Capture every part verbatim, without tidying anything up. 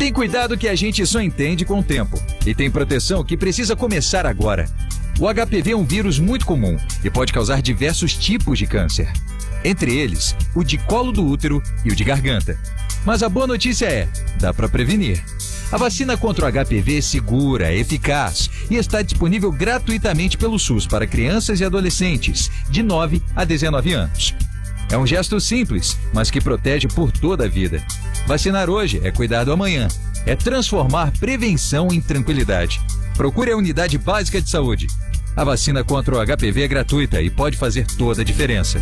Tem cuidado que a gente só entende com o tempo. E tem proteção que precisa começar agora. O H P V é um vírus muito comum e pode causar diversos tipos de câncer. Entre eles, o de colo do útero e o de garganta. Mas a boa notícia é, dá para prevenir. A vacina contra o H P V é segura, é eficaz e está disponível gratuitamente pelo SUS para crianças e adolescentes de nove a dezenove anos. É um gesto simples, mas que protege por toda a vida. Vacinar hoje é cuidar do amanhã. É transformar prevenção em tranquilidade. Procure a Unidade Básica de Saúde. A vacina contra o H P V é gratuita e pode fazer toda a diferença.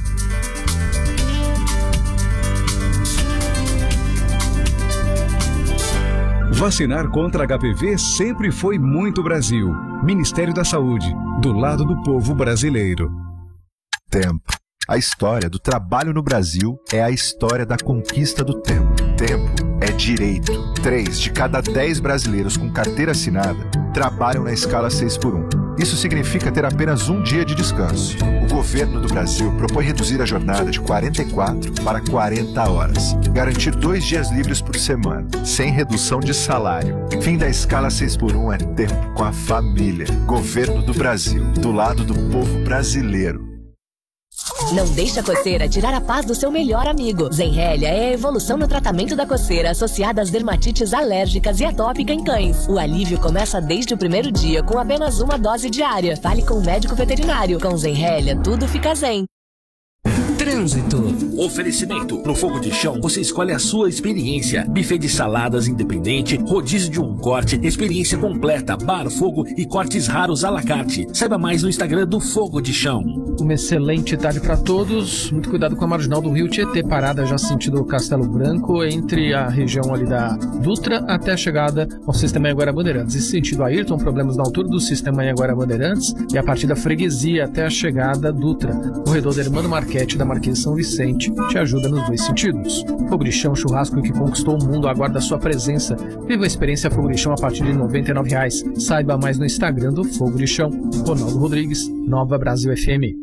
Vacinar contra H P V sempre foi muito Brasil. Ministério da Saúde, do lado do povo brasileiro. Tempo. A história do trabalho no Brasil é a história da conquista do tempo. Tempo é direito. Três de cada dez brasileiros com carteira assinada trabalham na escala seis por um. Isso significa ter apenas um dia de descanso. O governo do Brasil propõe reduzir a jornada de quarenta e quatro para quarenta horas. Garantir dois dias livres por semana, sem redução de salário. Fim da escala seis por um é tempo com a família. Governo do Brasil, do lado do povo brasileiro. Não deixe a coceira tirar a paz do seu melhor amigo. Zenrelia é a evolução no tratamento da coceira associada às dermatites alérgicas e atópica em cães. O alívio começa desde o primeiro dia com apenas uma dose diária. Fale com o médico veterinário. Com Zenrelia, tudo fica zen. Trânsito. Oferecimento. No Fogo de Chão, você escolhe a sua experiência. Buffet de saladas independente, rodízio de um corte, experiência completa, bar, fogo e cortes raros à la carte. Saiba mais no Instagram do Fogo de Chão. Uma excelente tarde para todos. Muito cuidado com a marginal do Rio Tietê, parada já sentido Castelo Branco, entre a região ali da Dutra até a chegada ao Sistema Anhanguera Bandeirantes. Esse sentido Ayrton, problemas na altura do Sistema Anhanguera Bandeirantes e a partir da Freguesia até a chegada Dutra. Corredor da Hermano Marquete da Marquês São Vicente te ajuda nos dois sentidos. Fogo de Chão, churrasco que conquistou o mundo, aguarda a sua presença. Viva a experiência Fogo de Chão a partir de noventa e nove reais. Saiba mais no Instagram do Fogo de Chão. Ronaldo Rodrigues, Nova Brasil F M.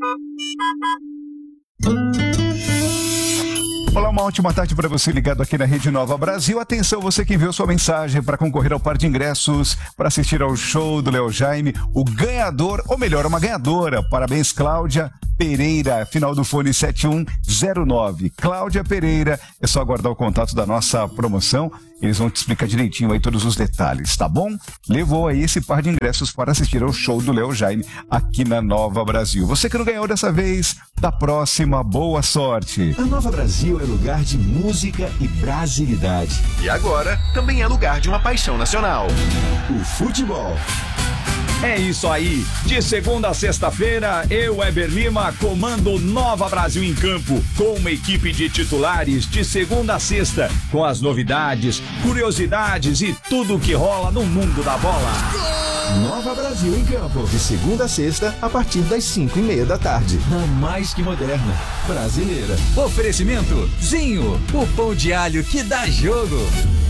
Olá, uma ótima tarde para você ligado aqui na Rede Nova Brasil. Atenção, você que enviou sua mensagem para concorrer ao par de ingressos para assistir ao show do Léo Jaime. O ganhador, ou melhor, uma ganhadora. Parabéns, Cláudia Pereira, final do fone sete um zero nove. Cláudia Pereira, é só aguardar o contato da nossa promoção. Eles vão te explicar direitinho aí todos os detalhes, tá bom? Levou aí esse par de ingressos para assistir ao show do Léo Jaime aqui na Nova Brasil. Você que não ganhou dessa vez, da próxima, boa sorte. A Nova Brasil é lugar de música e brasilidade. E agora, também é lugar de uma paixão nacional. O futebol. É isso aí. De segunda a sexta-feira, eu, Weber Lima, comando Nova Brasil em campo, com uma equipe de titulares de segunda a sexta, com as novidades, curiosidades e tudo o que rola no mundo da bola. Nova Brasil em campo, de segunda a sexta, a partir das cinco e meia da tarde. Na mais que moderna, brasileira. Oferecimento Zinho, o pão de alho que dá jogo.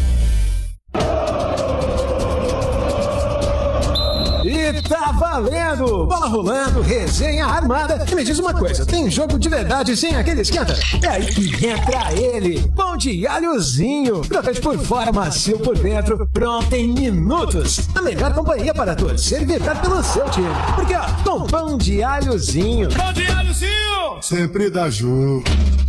E tá valendo! Bola rolando, resenha armada. E me diz uma coisa, tem jogo de verdade sem aquele esquenta? É aí que entra ele, pão de alhozinho. Crocante por fora, macio por dentro, pronto em minutos. A melhor companhia para torcer e vibrar pelo seu time. Porque ó, com pão de alhozinho. Pão de alhozinho! Sempre dá jogo.